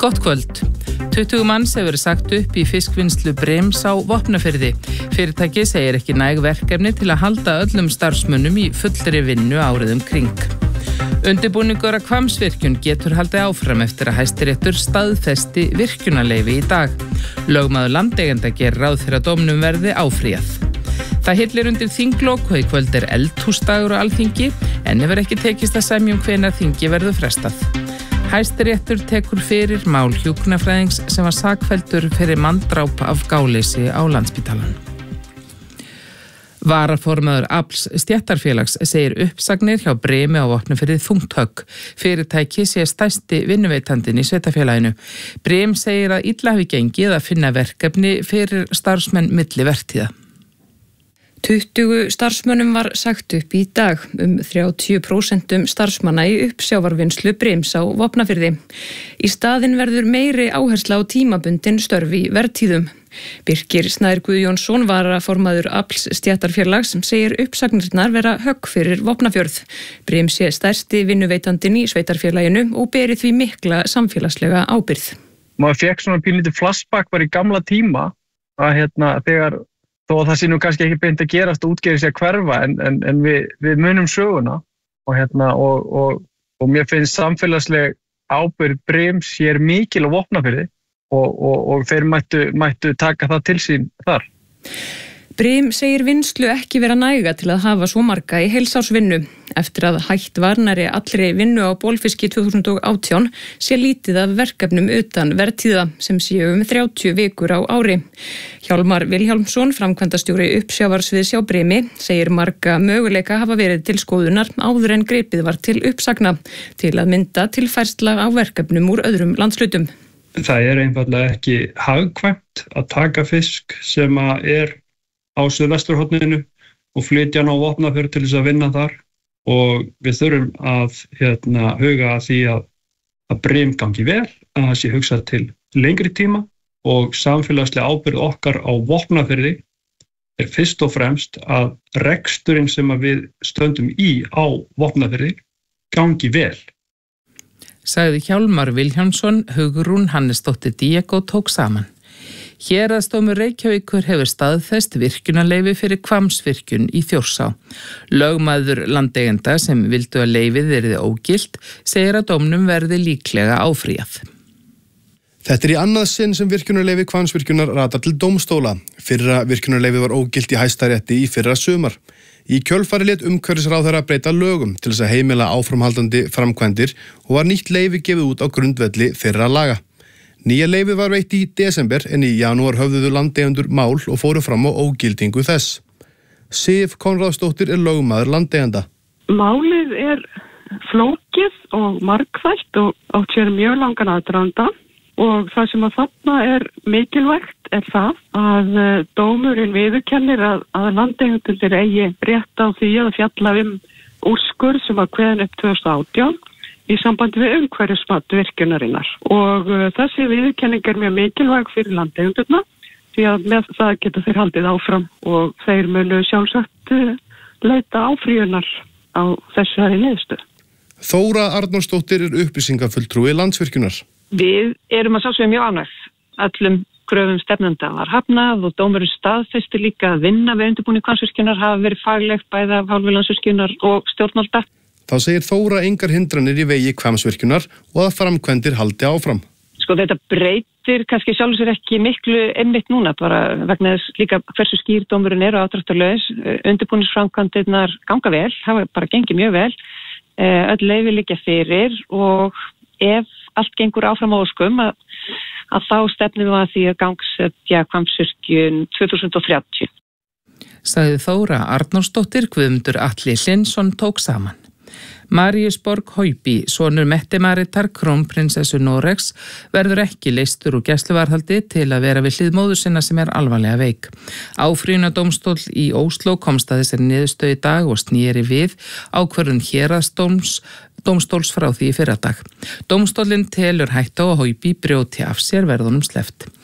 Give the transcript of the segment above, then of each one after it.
Gott kvöld. 20 manns hefur verið sagt upp í fiskvinnslu Brims á Vopnafirði. Fyrirtæki segir ekki næg verkefni til að halda öllum starfsmönnum í fullri vinnu árið kring. Undirbúningur að Hvammsvirkjun getur haldið áfram eftir að Hæstiréttur staðfesti virkjunarleyfi í dag. Lögmaður landeigenda gerir ráð fyrir að dómnum verði áfrýjað. Það hillir undir þinglok og í kvöld eldhúsdagur á Alþingi en hefur ekki tekist að semja hvenær þingi verður frestað. Hæstiréttur tekur fyrir mál hjúkrunarfræðings sem var sakfelldur fyrir manndráp af gáleysi á Landspítalanum. Varaformaður Afls stéttarfélags segir uppsagnir hjá Brimi á Vopnafirði þungt högg. Fyrirtæki sé stærsti vinnuveitandinn í sveitarfélaginu. Brim segir að illa hafi gengið að finna verkefni fyrir starfsmenn milli vertíða. 20 starfsmönnum var sagt upp í dag, 30% starfsmanna í uppsjávarvinnslu Brims á Vopnafirði. Í staðinn verður meiri áhersla á tímabundin störf í vertíðum. Birkir Snær Guðjónsson varaformaður Afls stéttarfélags segir uppsagnirnar vera högg fyrir Vopnafjörð. Brims sé stærsti vinnuveitandinn í sveitarfélaginu og beri því mikla samfélagslega ábyrgð. Maður fekk svona pínlítið flashback bara í gamla tíma að þegar þó að það sé nú kannski ekki beint að gerast og útgerið sé að hverfa en við munum söguna og mér finnst samfélagsleg ábyrgð Brims hér mikil á Vopnafirði og þeir mættu taka það til sín þar. Brim segir vinnslu ekki vera næga til að hafa svo marga í heilsársvinnu. Eftir að hætt var nærri allri vinnu á bolfiski 2018 sé lítið af verkefnum utan vertíða sem séu 30 vikur á ári. Hjálmar Vilhjálmsson, framkvæmdastjóri uppsjávarsviðs hjá Brimi, segir marga möguleika hafa verið til skoðunar áður en gripið var til uppsagna til að mynda tilfærsla á verkefnum úr öðrum landshlutum. Það einfaldlega ekki hagkvæmt að taka fisk sem er á suðvesturhorninu og flytja hann á Vopnafjörð til þess að vinna þar og við þurfum að huga að því að Brim gangi vel, að það sé hugsað til lengri tíma og samfélagslega ábyrgð okkar á Vopnafirði fyrst og fremst að reksturinn sem við stöndum í á Vopnafirði gangi vel. Sagði Hjálmar Vilhjálmsson, Hugrún Hannesdóttir Diego tók saman. Héraðsdómur Reykjavíkur hefur staðfest virkjunarleyfi fyrir Hvammsvirkjun í Þjórsá. Lögmaður landeigenda sem vildu að leyfið yrði ógilt segir að dómnum verði líklega áfrýjað. Þetta í annað sinn sem virkjunarleyfi Hvammsvirkjunar ratar til dómstóla. Fyrra virkjunarleyfi var ógilt í Hæstarétti í fyrra sumar. Í kjölfari lét umhverfisráðherra breyta lögum til þess að heimila áframhaldandi framkvæmdir og var nýtt leyfi gefið út á grundvelli þeirra laga. Nýja leyfið var veitt í desember en í janúar höfðuðu landeigendur mál og fóru fram á ógildingu þess. Sif Konráðsdóttir lögmaður landeigenda. Málið flókið og margþætt og átt sér mjög langan aðdraganda og það sem að þarna mikilvægt það að dómurinn viðurkennir að landeigendur eigi rétt á því að fjalla úrskurð sem var kveðinn upp 2018 í sambandi við umhverfismat virkjunarinnar. Og þessi viðurkenning mjög mikilvæg fyrir landeigendurna því að með það geta þeir haldið áfram og þeir munu sjálfsagt leita áfrýjunar á þessari niðurstöðu. Þóra Arnórsdóttir upplýsingafulltrúi Landsvirkjunar. Við erum að sjálfsögja mjög ánægð. Öllum kröfum stefnenda var hafnað og dómurinn staðfesti líka að vinna við undirbúning Hvammsvirkjunar hafa verið faglegt bæði af hálfu Landsvirkjunar og stjórnvalda. Þá segir Þóra engar hindranir í vegi Hvammsvirkjunar og að framkvæmdir haldi áfram. Þetta breytir kannski sjálfur sér ekki miklu einmitt núna, bara vegna þess líka hversu skýr dómurinn og afdráttarlaus. Undirbúningsframkvæmdirnar ganga vel, hafa bara gengið mjög vel. Öll leyfi liggja fyrir og ef allt gengur áfram á óskum að þá stefnum við að því að gangsetja Hvammsvirkjun 2030. Sagði Þóra Arnórsdóttir, Guðmundur Atli Hlynsson tók saman. Maríusborg Haupi, sonur Mette-Maritar, krónprinsessu Noregs, verður ekki leystur úr gæsluvarðhaldi til að vera við hlið móður sinna sem alvarlega veik. Áfrýjunardómstóll í Ósló komst að þessari niðurstöðu í dag og sneri við ákvörðun héraðsdómstóls frá því í fyrradag. Dómstóllinn telur hættu á að Haupi brjóti af sér verðunum sleppt.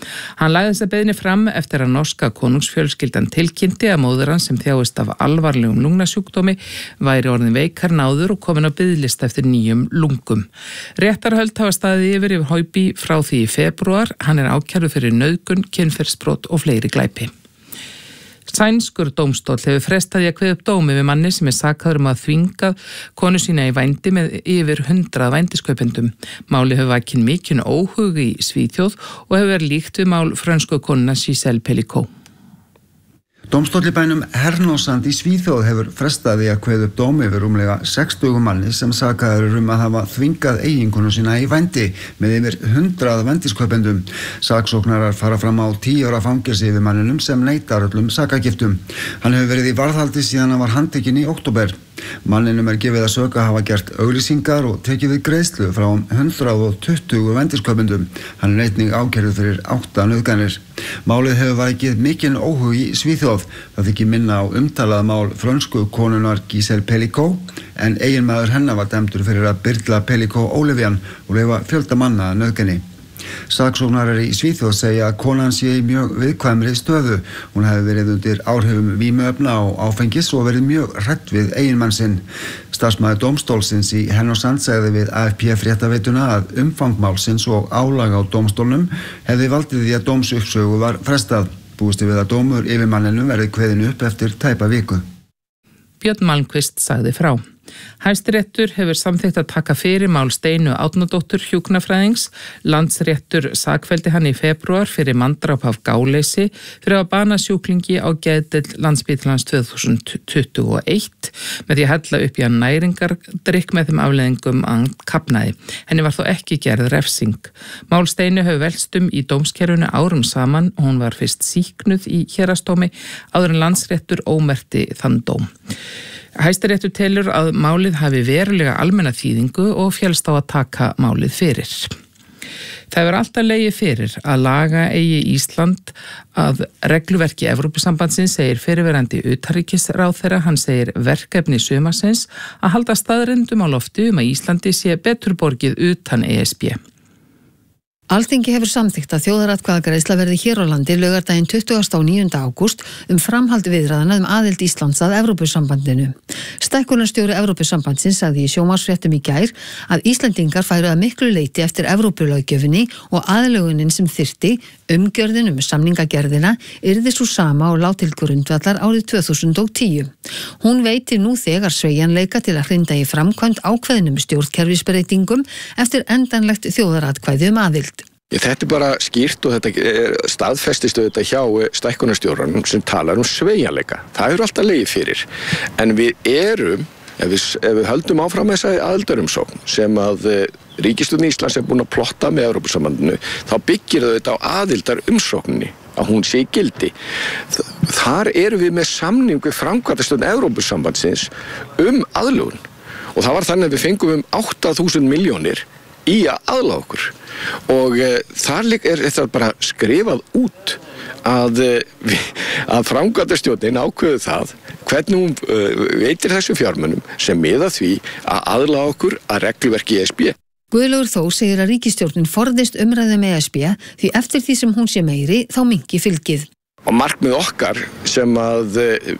Hann lagði þessa beiðni fram eftir að norska konungsfjölskyldan tilkynnti að móðir hans sem þjáist af alvarlegum lungnasjúkdómi væri orðin veikar náður og komin á biðlista eftir nýjum lungum. Réttarhöld hafa staðið yfir Haubí frá því í febrúar. Hann er ákærður fyrir nauðgun, kynferðisbrot og fleiri glæpi. Sænskur dómstóll hefur frestaði að kveða upp dómi við manni sem er sakaður að þvingað konu sína í vændi með yfir 100 vændiskaupendum. Máli hefur vakið mikinn óhug í Svíþjóð og hefur verið líkt við mál frönsku konuna Giselle Pellicot. Dómstóll í bænum Hernósand í Svíþjóð hefur frestaði að kveða upp dómi yfir rúmlega 60 manni sem sakaður að hafa þvingað eiginkonu sína í vændi með yfir 100 vændiskaupendum. Saksóknarar fara fram á 10 ára fangelsi yfir manninum sem neitar öllum sakagiftum. Hann hefur verið í varðhaldi síðan hann var handtekinn í október. Manninum er gefið að sök að hafa gert auglýsingar og tekið við greiðslu frá 120 vændiskaupendum. Hann er einnig ákærður fyrir 8 nauðganir. Málið hefur vakið mikinn óhug í Svíþjóð. Það þykir minna á umtalað mál frönsku konunar Giselle Pellicot en eiginmaður hennar var dæmdur fyrir að byrla Pellicot Ólivían og leyfa fjölda manna að nauðgani. Saksóknarar í Svíþjóð segja að konan sé í mjög viðkvæmri stöðu. Hún hefði verið undir áhrifum vímuefna og áfengis og verið mjög hrædd við eiginmann sinn. Starfsmaður dómstólsins í Hernósand segði við AFP fréttaveituna að umfang málsins og álag á dómstólnum hefði valdið því að dómsuppsögu var frestað. Búist við að dómur yfir manninum verði kveðin upp eftir tæpa viku. Björn Malmqvist sagði frá. Hæstiréttur hefur samþykkt að taka fyrir mál Steinu Árnadóttur hjúkrunarfræðings. Landsréttur sakfelldi hann í febrúar fyrir manndráp af gáleysi fyrir að bana sjúklingi á geðdeild Landspítalans 2021 með því að hella upp í hann næringardrykk með þeim afleiðingum að hann kafnaði. Henni var þó ekki gerð refsing. Mál Steinu hefur velst í dómskerfinu árum saman og hún var fyrst sýknuð í héraðsdómi áður en Landsréttur ómerkti þann dóm. Hæstiréttur telur að málið hafi verulega almenna þýðingu og féllst á að taka málið fyrir. Það hefur alltaf legið fyrir að laga eigi Ísland að regluverki Evrópusambandsins, segir fyrirverandi utanríkisráðherra. Hann segir verkefni sumarsins að halda staðreyndum á lofti að Íslandi sé betur borgið utan ESB. Alþingi hefur samþykkt að þjóðaratkvæðagreiðsla verði hér á landi laugardaginn 29. ágúst framhald viðræðna aðild Íslands að Evrópusambandinu. Stækkunarstjóri Evrópusambandsins sagði í sjónvarpsfréttum í gær að Íslendingar færu að miklu leyti eftir Evrópulöggjöfinni og aðlögunin sem þyrfti, umgjörðin samningagerðina, yrði svo sama og lá til grundvallar árið 2010. Hún veitir nú þegar sveigjanleika til að hrinda í framkvæmd ákveðnum stjórnkerfisbreytingum eftir endanlegt þjóðaratkvæði aðild. Þetta bara skýrt og þetta staðfestist auðvitað hjá stækkunarstjóranum sem talar sveigjanleika. Það eru alltaf legið fyrir. En við erum, ef við höldum áfram þessari aðildarumsókn sem að ríkisstjórn Íslands er búin að plotta með Evrópusambandinu, þá byggir þetta á aðildarumsókninni að hún sé í gildi. Þar erum við með samning við framkvæmdastjórn Evrópusambandsins aðlögun. Og það var þannig að við fengum 8.000 milljónir í að aðlaga okkur og þar er þetta bara skrifað út að framkvæmdastjórnin ákveður það hvernig hún veitir þessu fjármunum sem miða því að aðlaga okkur að regluverki ESB. Guðlaugur Þór segir að ríkisstjórnin forðist umræðu ESB því eftir því sem hún sé meiri þá minnki fylgið. Og markmið okkar sem að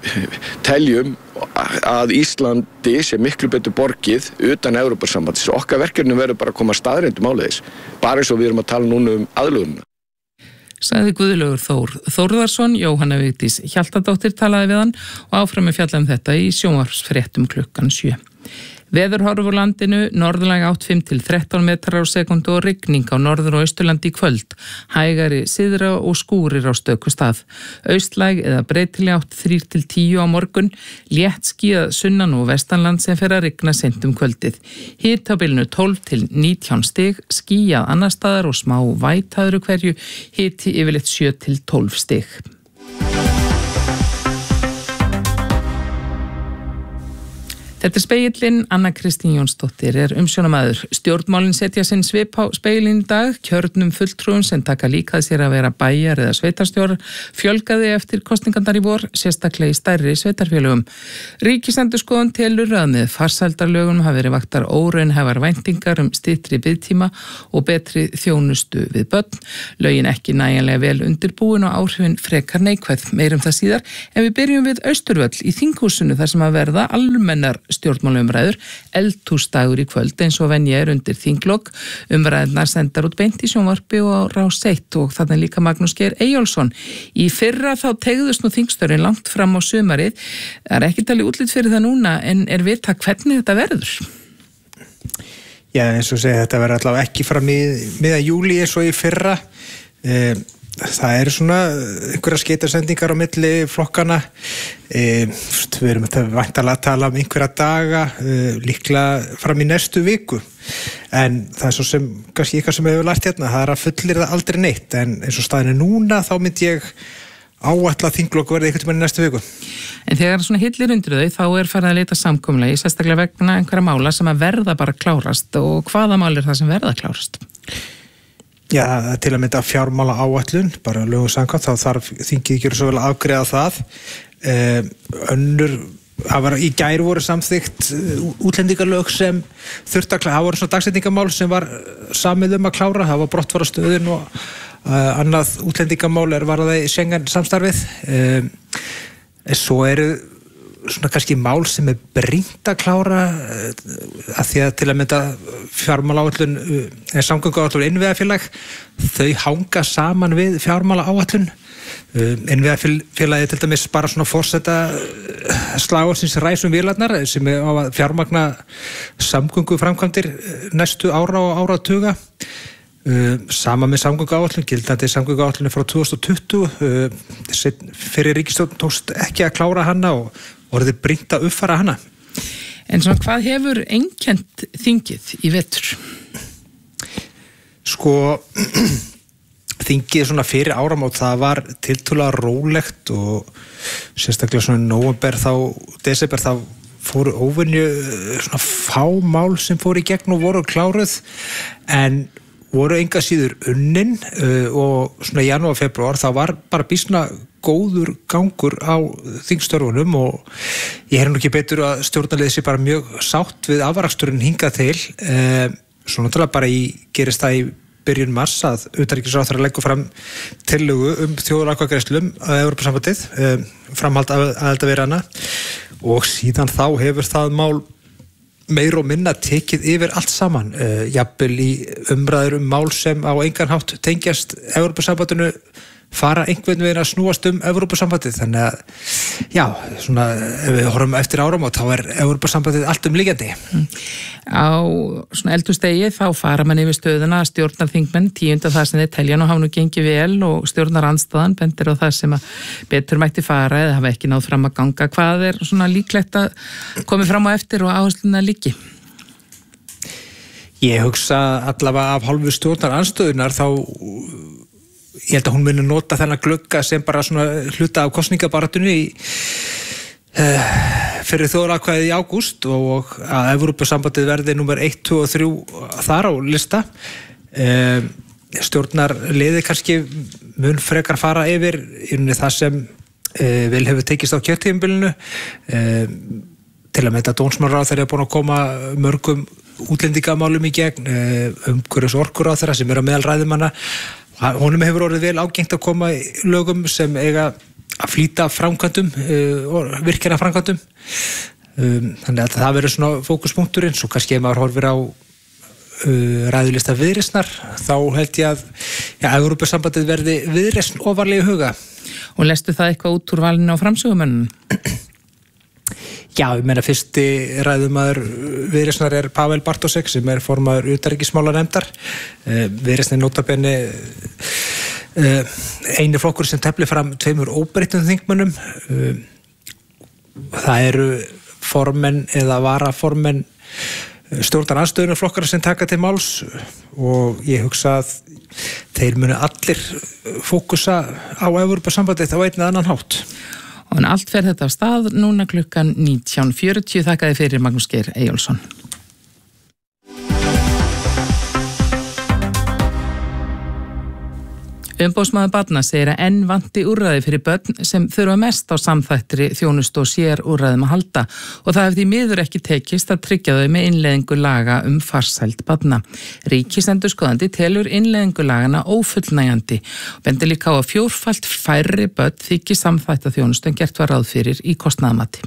teljum að Íslandi sé miklu betur borgið utan Evrópusambandsins. Okkar verkefni verður bara að koma staðreyndum áleiðis, bara eins og við erum að tala núna aðlögunina. Sagði Guðlaugur Þór Þórðarsson. Jóhanna Vigdís Hjaltadóttir talaði við hann og áfram með fjalla þetta í sjónvarpsfréttum klukkan 7. Veðurhorfur landinu, norðlæg átt 5-13 metrar á sekundu og rigning á norður- og austurlandi í kvöld. Hægari syðra og skúrir á stöku stað. Austlæg eða breytileg átt 3-10 á morgun. Létt skýjað sunnan og vestanland sem fer að rigna seint kvöldið. Hiti á bilinu 12-19 stig, skýjað annar staðar og smá væta öðru hverju. Hiti yfirleitt 7-12 stig. Þetta Spegillinn, Anna Kristín Jónsdóttir umsjónamaður. Stjórnmálin setja sinn svip á Spegillinn í dag. Kjörnum fulltrúum sem taka líkað sér að vera bæjar eða sveitarstjórar fjölgaði eftir kosningarnar í vor, sérstaklega í stærri sveitarfélögum. Ríkisendurskoðun telur að með farsældarlögunum hafi verið vaktar óraunhæfar væntingar styttri biðtíma og betri þjónustu við börn. Lögin ekki nægjanlega vel undirbúin og áhrifin frekar neikvæð. Meirum það síðar, en við byrjum við Austurvöll í þinghúsinu þar sem að verða almennar stjórnmálaumræður, eldhúsdagur í kvöld eins og venja undir þinglok. Umræðurnar sendar út beint í sjónvarpi og á Rás 1 og þarna líka Magnús Geir Eyjólfsson. Í fyrra þá tegðust nú þingstörfin langt fram á sumarið. Það ekki talið útlit fyrir það núna, en vita hvernig þetta verður? Já, eins og segja, þetta verður allavega ekki fram í miðja júlí eins og í fyrra. Það eru svona einhverja skeytasendingar á milli flokkana. Við erum væntanlega að tala einhverja daga, líklega fram í næstu viku. En það svo sem, kannski eitthvað sem við hefur lært hérna, það að fullir það aldrei neitt. En eins og staðinu núna, þá myndi ég áætla að þinglok verði einhvern tímann í næstu viku. En þegar svona hillir undir þau, þá farið að leita samkomulagi, sérstaklega vegna einhverja mála sem að verða bara klárast. Og hvaða mál það sem verða klárast? Já, til að mynda fjármála áætlun, bara lögum samkvæmt, þá þarf þingið ekki svo vel að afgreiða það. Í gær voru samþykkt útlendingalög sem þurfti að klára. Það voru svona dagsetningamál sem var samið að klára, það var brottfarastöðin og annað útlendingamál varðaði Schengen samstarfið. Svo eru svona kannski mál sem brýnt að klára að því að til að mynda fjármálaáætlun samgönguáætlun innviðafélag, þau hanga saman við fjármálaáætlun. Innviðafélagi til dæmis bara svona forseta slagorðsins ræsum vélarnar sem á að fjármagna samgönguframkvæmdir næstu ára og áratuga. Sama með samgönguáætlun, gildandi samgönguáætlun frá 2020. Fyrir ríkisstjórn tókst ekki að klára hana og orðið brýnt að uppfara hana. En svona hvað hefur einkennt þingið í vetur? Sko, þingið svona fyrir áramót, það var tiltölulega rólegt og sérstaklega svona nóvember desember þá fóru óvenju svona fá mál sem fóru í gegn og voru kláruð, en voru enga síður unnin og svona í janúar, febrúar þá var bara býsna góður gangur á þingstörfunum og ég nú ekki betur að stjórnarliðið sé bara mjög sátt við afraksturinn hingað til. Svo náttúrulega bara gerist það í byrjun mars að utanríkisráðherra leggur fram tillögu þjóðaratkvæðagreiðslu að Evrópusambandið, framhald aðildarviðræðna, og síðan þá hefur það mál meir og minna tekið yfir allt saman, jafnvel í umræður mál sem á engan hátt tengjast Evrópusambandinu fara einhvern veginn að snúast Evrópusambandið. Þannig að, já, svona ef við horfum eftir áramót, þá Evrópusambandið allt líkandi. Á svona eldhúsdegi þá fara mann yfir stöðuna að stjórnarþingmenn tíunda það sem þeir telja og hafa nú gengið vel og stjórnarandstaðan bendir á það sem að betur mætti fara eða hafa ekki náð fram að ganga. Hvað svona líklegt að komi fram á eftir og áhersluna líki? Ég hugsa allavega af hálfu stjórnarandstöðunar þá ég held að hún muni nota þennan glugga sem bara svona hluta af kosningabarátunni fyrir þjóðaratkvæðið í ágúst og að Evrópusambandið verði númer 1, 2 og 3 þar á lista. Stjórnarliðið kannski mun frekar fara yfir það sem vel hefur tekist á kjörtímabilinu. Til að mynda dómsmálaráðherra er búin að koma mörgum útlendingamálum í gegn, umhverfis orkuráðherra sem að meðal ræðumanna. Honum hefur orðið vel ágengt að koma í lögum sem eiga að flýta framkvæmdum og virkjana framkvæmdum. Þannig að það verður svona fókuspunkturinn. Svo kannski ef maður horfir á ræðulista Viðreisnar, þá held ég að Evrópusambandið verði Viðreisn ofarlega í huga. Og lestu það eitthvað út úr valinu á framsögumönnum? Já, ég meina fyrsti ræðumaður Viðreisnar Pavel Bartosek sem formaður utanríkismálanefndar. Viðreisn notabenni eini flokkur sem tefli fram 2 óbreyttum þingmönnum. Það eru formenn eða varaformenn stjórnarandstöðunarflokkar sem taka til máls og ég hugsa að þeir muni allir fókusa á Evrópusambandið á einn eða annan hátt. En allt fer þetta af stað núna klukkan 19:40. Þakkaði fyrir Magnús Geir Eyjólfsson. Umboðsmaður barna segir að enn vanti úrræði fyrir börn sem þurfa mest á samþættri þjónustu og sér úrræðum að halda og það hefði miður ekki tekist að tryggja þau með innleiðingu laga farsæld barna. Ríkisendurskoðandi telur innleiðingu lagana ófullnægjandi og bendir líka á að 4-falt færri börn þykir samþætta þjónustu en gert var ráð fyrir í kostnaðarmati.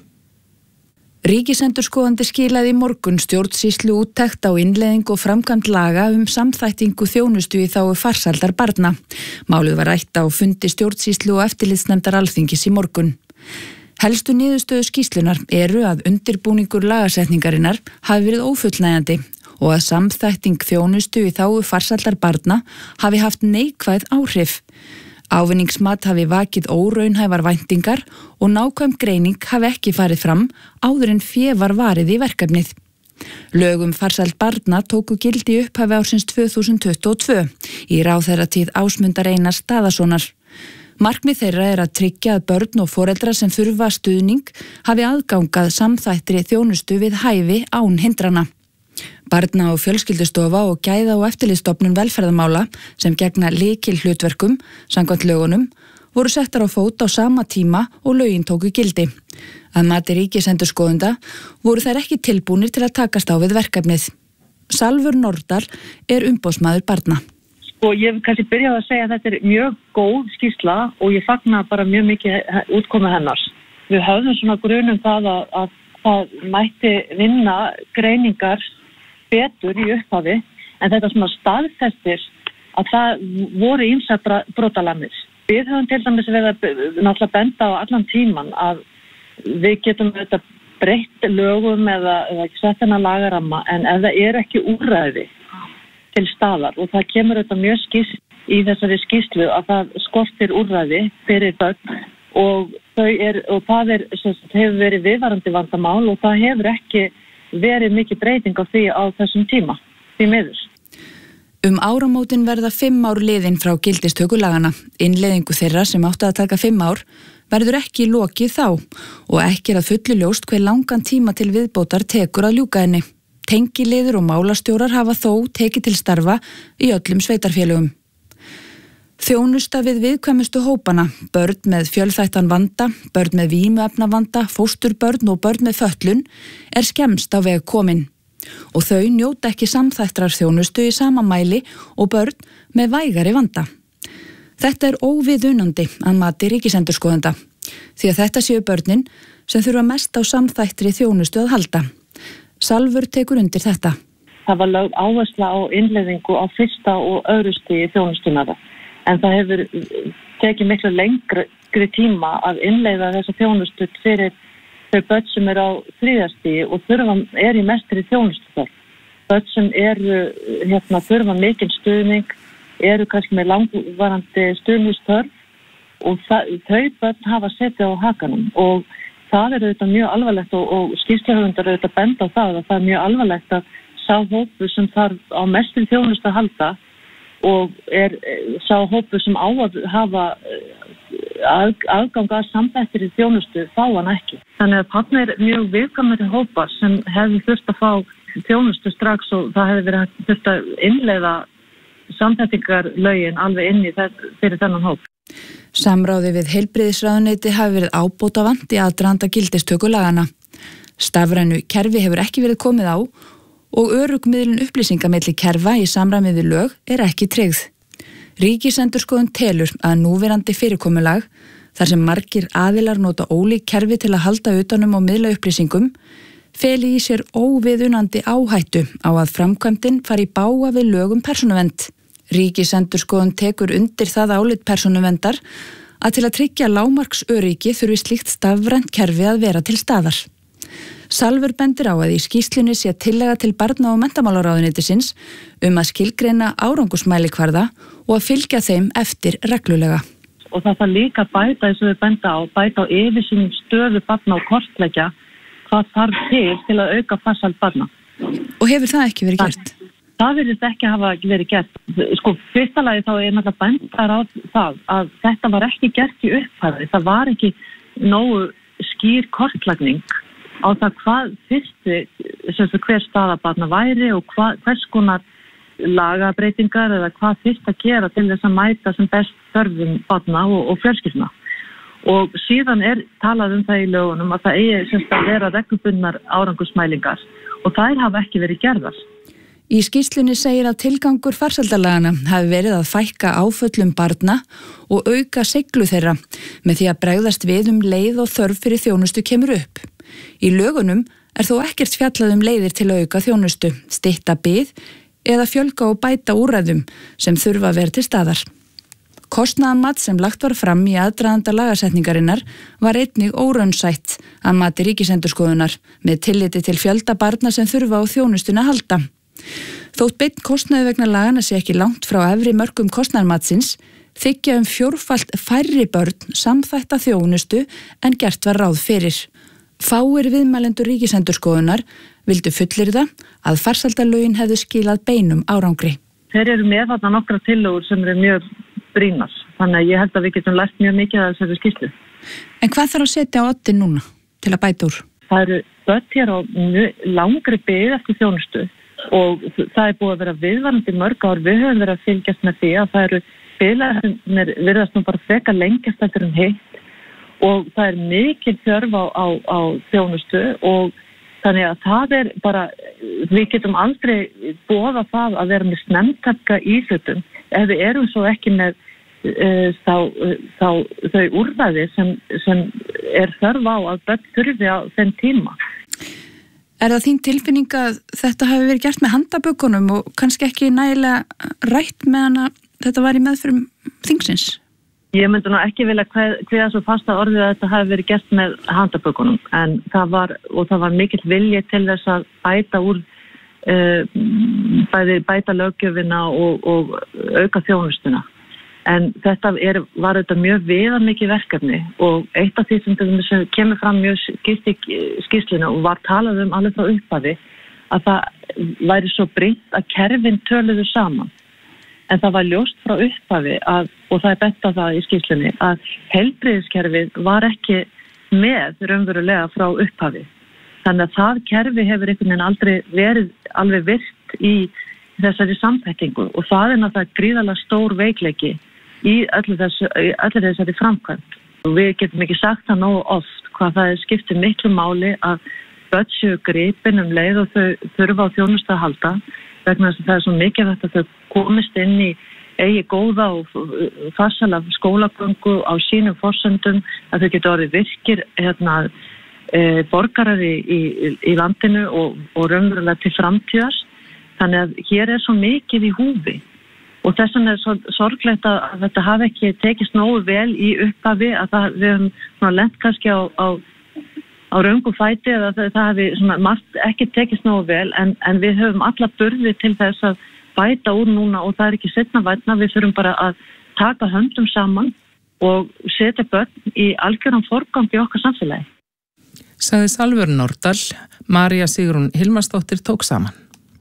Ríkisendurskoðandi skilaði í morgun stjórnsýslu úttekt á innleiðingu og framkvæmd laga samþættingu þjónustu í þágu farsældar barna. Málið var rætt á fundi stjórnsýslu og eftirlitsnefndar Alþingis í morgun. Helstu niðurstöðu skýrslunar eru að undirbúningur lagasetningarinnar hafi verið ófullnægjandi og að samþætting þjónustu í þágu farsældar barna hafi haft neikvæð áhrif. Ávinningsmat hafi vakið óraunhæfar væntingar og nákvæm greining hafi ekki farið fram áður en fé var varið í verkefnið. Lög farsæld barna tóku gildi í upphafi ársins 2022 í ráðherratíð Ásmundar Einars Daðasonar. Markmið þeirra er að tryggja að börn og foreldrar sem þurfa stuðning hafi aðgangað samþættri þjónustu við hæfi án hindrana. Barna- og fjölskyldustofa og gæða- og eftirlitsstofnun velferðarmála sem gegna lykilhlutverkum samkvæmt lögunum voru settar á fót á sama tíma og lögin tóku gildi. Að mati ríkisendurskoðanda voru þær ekki tilbúnir til að takast á við verkefnið. Salvur Nordal er umboðsmaður barna. Ég hef kannski byrjað að segja að þetta er mjög góð skýrsla og ég fagna bara mjög mikið útkomu hennar. Við höfðum svona grunum það að það mætti vinna greiningar betur í upphafi, en þetta svona staðfestir að það voru ýmsar brotalamir. Við höfum til dæmis verið að náttúrulega benda á allan tíman að við getum þetta breytt lögum eða sett hennar lagaramma, en ef það er ekki úrræði til staðar, og það kemur þetta mjög skýrt í þessari skýrslu að það skortir úrræði fyrir börn og það hefur verið viðvarandi vandamál og það hefur ekki verið mikið breyting á því á þessum tíma, því miður. Áramótin verða 5 ár liðin frá gildistökulagana. Innleiðingu þeirra sem áttu að taka 5 ár verður ekki lokið þá og ekki er að fullu ljóst hver langan tíma til viðbótar tekur að ljúka henni. Tengiliður og málastjórar hafa þó tekið til starfa í öllum sveitarfélögum. Þjónusta við viðkvæmustu hópana, börn með fjölþættan vanda, börn með vímuefnavanda, fósturbörn og börn með fötlun er skemmst á veg komin. Og þau njóta ekki samþættrar þjónustu í sama mæli og börn með vægari vanda. Þetta er óviðunandi að mati ríkisendurskoðanda, því að þetta séu börnin sem þurfa mest á samþættri þjónustu að halda. Salvur tekur undir þetta. Það var lögð áhersla á innleiðingu á fyrsta og öðru stigi þjónustunar. En það hefur tekið miklu lengri tíma að innleiða þessa þjónustu fyrir þau börn sem á 3. stigi og er í mestri þjónustu þar. Börn sem þurfa mikinn stuðning, eru kannski með langvarandi stuðningsþörf og þau börn hafa setið á hakanum og það er auðvitað mjög alvarlegt og skýrslahöfundar auðvitað benda á það að það er mjög alvarlegt að sá hópur sem þarf á mestri þjónustu að halda og er sá hópur sem á að hafa aðgang að samþættri þjónustu fá hann ekki. Þannig að þarna er mjög viðkvæmari hópar sem hefði þurft að fá þjónustu strax og það hefði verið þurft að innleiða samþættingarlögin alveg inn í fyrir þennan hóp. Samráði við heilbrigðisráðuneyti hafi verið ábótavant í aðdraganda gildistökulagana. Stafrænu kerfi hefur ekki verið komið á og örugmiðlun upplýsinga milli kerfa í samræmi við lög er ekki tryggð. Ríkisendurskoðun telur að núverandi fyrirkomulag, þar sem margir aðilar nota ólík kerfi til að halda utanum og miðla upplýsingum, feli í sér óviðunandi áhættu á að framkvæmdin fari í bága við lögum persónuvernd. Ríkisendurskoðun tekur undir það álit persónuverndar að til að tryggja lágmarksöryggi þurfi slíkt stafrænt kerfi að vera til staðar. Salvur bendir á að í skýrslunni sé tillaga til barna- og menntamálaráðuneytisins að skilgreina árangusmælikvarða og að fylgja þeim eftir reglulega. Og það þarf líka að bæta eins og við benda á yfirsýn stöðu barna og kortleggja hvað þarf til að auka farsæld barna. Og hefur það ekki verið gert? Það virðist ekki hafa verið gert. Fyrsta lagi þá er náttúrulega bendar á það að þetta var ekki gert í upphafi. Það var ekki nógu skýr kortlagning á það hvað hver staða barna væri og hvers konar lagabreitingar eða hvað fyrst að gera til þess að mæta sem best þörfum barna og fjölskyldna. Og síðan talað það í lögunum að það eigi að vera reglubundnar árangursmælingar og þær hafa ekki verið gerðar. Í skýrslunni segir að tilgangur farsældarlagana hafi verið að fækka áföllum barna og auka seiglu þeirra með því að bregðast við leið og þörf fyrir þjónustu kemur upp. Í lögunum þó ekkert fjallað leiðir til að auka þjónustu, stytta bið eða fjölga og bæta úrræðum sem þurfa að vera til staðar. Kostnaðarmat sem lagt var fram í aðdraganda lagasetningarinnar var einnig óraunsætt að mati Ríkisendurskoðunar með tilliti til fjölda barna sem þurfa á þjónustuna að halda. Þótt beinn kostnaður vegna lagana sé ekki langt frá efri mörkum kostnaðarmatsins, þykja 4-falt færri börn samþætta þjónustu en gert var ráð fyrir. Fáir viðmælendur Ríkisendurskoðunar vildu fullyrða að farsældarlögin hefðu skilað beinum árangri. Þeir eru með þarna nokkra tillögur sem eru mjög brýnar, þannig að ég held að við getum lært mjög mikið af þessari skýrslu. En hvað þarf að setja á oddinn núna til að bæta úr? Það eru börn hér á langri bið eftir þjónustu og það búið að vera viðvarandi mörg ár. Við höfum verið að fylgjast með því að það eru biðlar sem virðast nú bara frekar lengjast eftir hitt og það mikil þörf á þjónustu og þannig að það bara, við getum aldrei boðað það að vera með snemmtaka íhlutum ef við erum svo ekki með þau úrræði sem þörf á að börn þurfi á þeim tíma. Það þín tilfinning að þetta hafi verið gert með handabökunum og kannski ekki nægilega rætt meðan að þetta var í meðförum þingsins? Ég myndi nú ekki vilja kveða svo fast að orðið að þetta hafi verið gert með handabökunum en það var mikill vilji til þess að bæta úr bæta löggjöfina og auka þjónustuna. En þetta var þetta mjög viðamikið verkefni og eitt af því sem kemur fram mjög skýrt í skýrslunni og var talað alveg frá upphafi að það væri svo brýnt að kerfin töluðu saman. En það var ljóst frá upphafi og það bent á það í skýrslunni að heilbrigðiskerfið var ekki með raunverulega frá upphafi. Þannig að það kerfi hefur einhvern veginn aldrei verið alveg virkt í þessari samþættingu og það náttúrulega gríðarlega stór veikleiki í öllu þessari framkvæmd. Og við getum ekki sagt það nógu oft hvað það skiptir miklu máli að börn séu gripin leið og þau þurfa á þjónustu að halda vegna þess að það er svo mikilvægt að þau komist inn í eigi góða og farsæla skólagöngu á sínum forsendum, að þau geta orðið virkir borgarar í landinu og raunverulega til framtíðar. Þannig að hér er svo mikið í húfi og þess vegna er svo sorglegt að þetta hafi ekki tekist nógu vel í upphafi að við höfum lent kannski á röngu fæti eða það hafi margt ekki tekist nógu vel en við höfum alla burði til þess að bæta úr núna og það er ekki seinna vænna. Við þurfum bara að taka höndum saman og setja börn í algjöran forgang í okkar samfélagi. Sagði Salvör Nordal, María Sigrún Hilmarsdóttir tók saman.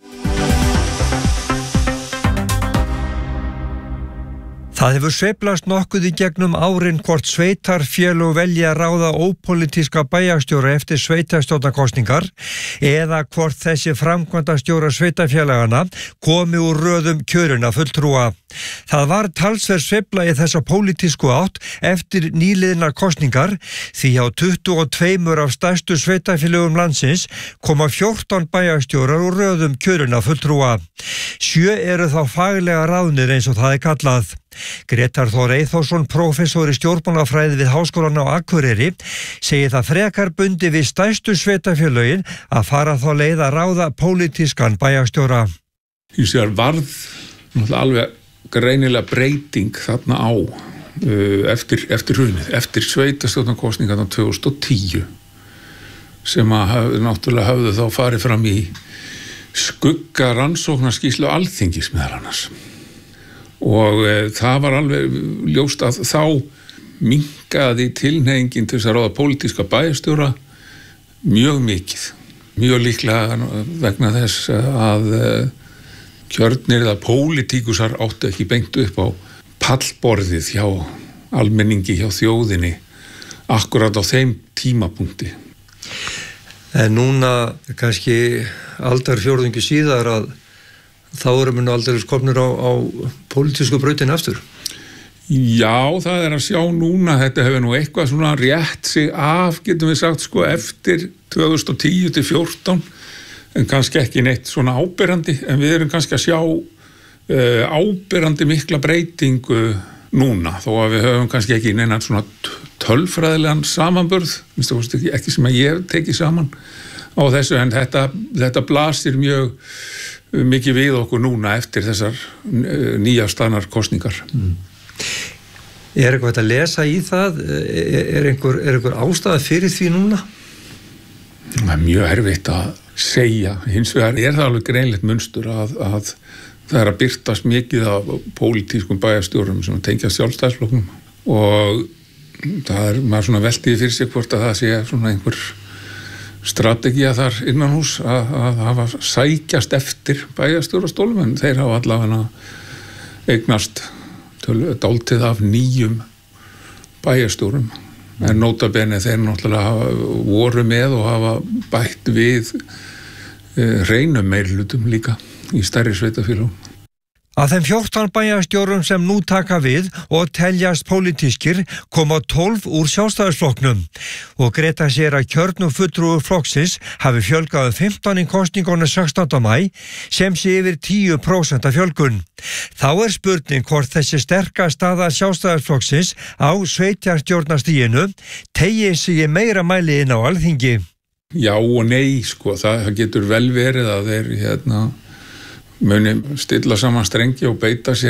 Það hefur sveiflast nokkuð í gegnum árin hvort sveitarfélög velja að ráða ópolítíska bæjarstjóra eftir sveitarstjórnarkosningar eða hvort þessi framkvæmdastjóra sveitarfélagana komi úr röðum kjörina fulltrúa. Það var talsverð sveifla í þessa pólitísku átt eftir nýliðnar kosningar því á 22 af stærstu sveitarfélögum landsins koma 14 bæjarstjórar úr röðum kjörina fulltrúa. 7 eru þá faglega ráðnir eins og það er kallað. Grétar Þór Eyþórsson, prófessor í stjórnmálafræði við Háskólann á Akureyri, segir það frekar bundi við stærstu sveitarfélögin að fara þá leið að ráða pólitískan bæjarstjóra. Hins vegar varð alveg greinilega breyting þarna á eftir hrunið, eftir sveitarstjórnarkosningarnar 2010 sem að náttúrulega höfðu þá farið fram í skugga rannsóknarskýrslu Alþingis meðal annars. Og það var alveg ljóst að þá minnkaði tilhneigingin til þess að ráða pólitíska bæjarstjóra mjög mikið. Mjög líklega vegna þess að kjörnir eða pólitíkusar áttu ekki beint upp á pallborðið hjá almenningi, hjá þjóðinni akkurat á þeim tímapunkti. En núna kannski aldarfjórðungi síðar að þá erum við aldrei komnir á pólitísku brautin aftur. Já, það að sjá núna, þetta hefur nú eitthvað svona rétt sig af, getum við sagt, sko, eftir 2010 til 14, en kannski ekki neitt svona áberandi, en við erum kannski að sjá áberandi mikla breytingu núna, þó að við höfum kannski ekki neina svona tölfræðilegan samanburð, ekki sem að ég hef tekið saman á þessu, en þetta blasir mjög mikið við okkur núna eftir þessar nýjastaðnar kosningar. Er eitthvað að lesa í það? Er einhver ástæða fyrir því núna? Það er mjög erfitt að segja. Hins vegar er það alveg greinlegt munstur að það er að birtast mikið af pólitískum bæjarstjórum sem tengja Sjálfstæðisflokknum og það er maður svona veltið fyrir sig hvort að það sé svona einhver strategía þar innan hús að hafa sækjast eftir bæjarstjórastólum, en þeir hafa allavega eignast dálítið af nýjum bæjarstjórum, en nota bene þeir náttúrulega voru með og hafa bætt við hreinum meirihlutum líka í stærri sveitarfélögum. Af þeim 14 bæjarstjórum sem nú taka við og teljast pólitískir koma 12 úr Sjálfstæðisflokknum og Greta segir að kjörnum fulltrúi flokksins hafi fjölgað 15 í kosningunum 16. maí sem sé yfir 10% fjölgun. Þá er spurning hvort þessi sterka staða Sjálfstæðisflokksins á sveitarstjórnarstiginu tegi sig í meira mæli inn á Alþingi. Já og nei, sko, það getur vel verið að þeir muni stilla saman strengi og beita sér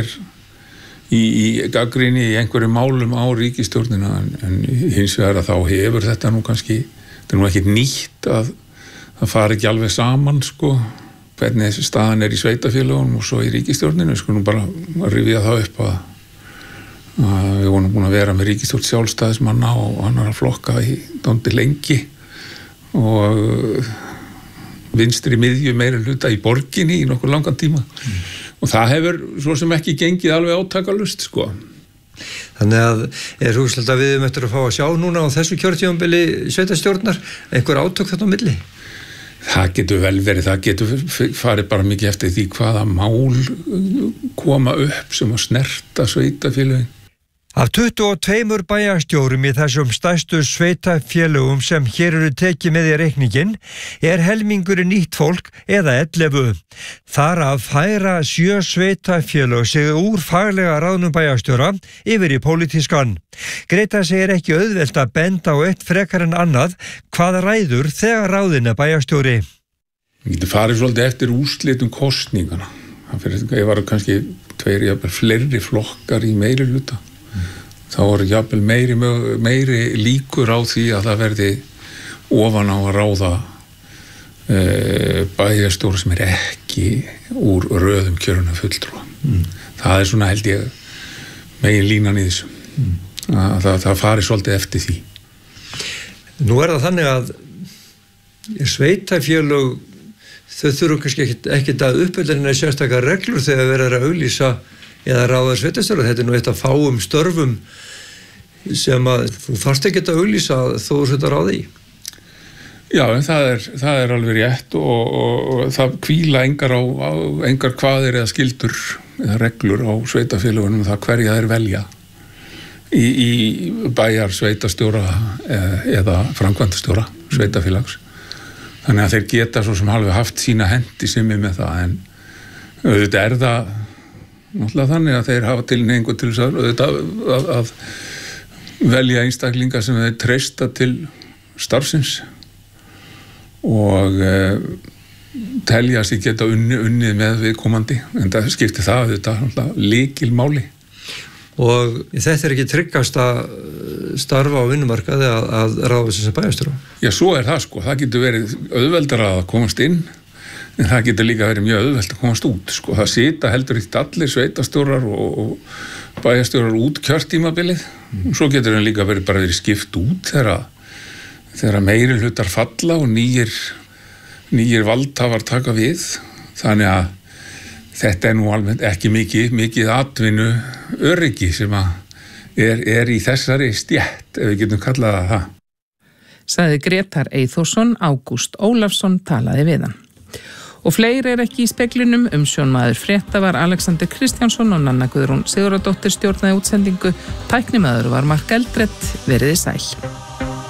í gagnrýni í einhverju málum á ríkisstjórnina, en hins vegar að þá hefur þetta nú kannski, þetta er nú ekkert nýtt að það fari ekki alveg saman, sko, hvernig þessi staðan er í sveitafélögunum og svo í ríkisstjórninu. Við skulum bara rifja það upp að við vorum búin að vera með ríkisstjórn Sjálfstæðismanna og annara flokka í dálítið lengi og vinstri miðju meira hluta í borginni í nokkur langan tíma og það hefur svo sem ekki gengið alveg átakalust, sko. Þannig að er hugslegt að við eftir að fá að sjá núna á þessu kjörtímabili sveitarstjórnar einhver átök þarna á milli? Það getur vel verið, það getur farið bara mikið eftir því hvaða mál koma upp sem að snerta sveitarfélögin. Af 22 bæjarstjórum í þessum stærstu sveitafélögum sem hér eru tekið með í reikningin er helmingurinn nýtt fólk eða 11. Þar að færa 7 sveitafélög sig úr faglega ráðnum bæjarstjóra yfir í pólitískan. Greta segir ekki auðvelt að benda á eitt frekar en annað hvað ræður þegar ráðin er bæjarstjóri. Við getum farið svolítið eftir úrslitum kosningana. Það var kannski 2 fleiri flokkar í meiri hluta. Þá voru jafnvel meiri líkur á því að það verði ofan á að ráða bæjarstjóra sem er ekki úr röðum kjöruna fulltrúa. Það er svona, held ég, megin línan í þessu. Það fari svolítið eftir því. Nú er það þannig að sveitafélög, þau þurfum kannski ekkert að uppfylla sérstakar reglur þegar verður að auglýsa eða ráða sveitarstjóra. Þetta er nú eitt af fáum störfum sem að þú þarft ekki að auglýsa þó þú þetta ráði í. Já, en það er alveg rétt og það hvíla engar kvaðir eða skildur eða reglur á sveitarfélögunum það hverja þeir velja í bæjar sveitarstjóra eða framkvæmdastjóra sveitarfélags. Þannig að þeir geta svo sem alveg haft sína hendi simmi með það, en auðvitað er það náttúrulega þannig að þeir hafa tilhneigingu til þess að velja einstaklinga sem þeir treysta til starfsins og telja sig geta unnið með viðkomandi, en það skiptir það auðvitað lykilmáli. Og þetta er ekki tryggast að starfa á vinnumarkaði að ráða sem bæjarstjóra? Já, svo er það, sko. Það getur verið auðveldara að komast inn, en það getur líka verið mjög auðvelt að komast út, sko. Það sita heldur ekki allir sveitarstjórar og bæjarstjórar út kjörtímabilið. Svo getur það líka verið skipt út þegar meiri hlutar falla og nýjir valdhafar taka við. Þannig að þetta er nú alveg ekki mikið atvinnu öryggi sem að er í þessari stjætt, ef við getum kallað það. Sagði Grétar Eyþórsson, Ágúst Ólafsson talaði við hann. Og fleiri ekki í speglinum, umsjónmaður frétta var Alexander Kristjánsson og Nanna Guðrún Sigurðardóttir stjórnaði útsendingu. Tæknimaður var Mark Eldrett, veriði sæl.